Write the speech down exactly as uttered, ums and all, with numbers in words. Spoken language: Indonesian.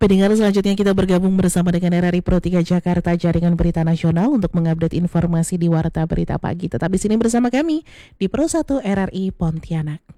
Pendengar, selanjutnya kita bergabung bersama dengan R R I Pro tiga Jakarta Jaringan Berita Nasional untuk mengupdate informasi di Warta Berita Pagi. Tetap di sini bersama kami di Pro satu R R I Pontianak.